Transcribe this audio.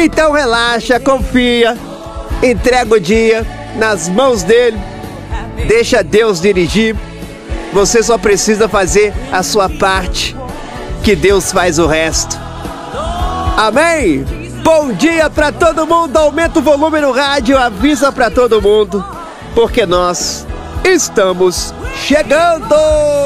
Então relaxa, confia, entrega o dia nas mãos dele, deixa Deus dirigir. Você só precisa fazer a sua parte, que Deus faz o resto. Amém? Bom dia pra todo mundo, aumenta o volume no rádio, avisa pra todo mundo, porque nós estamos chegando!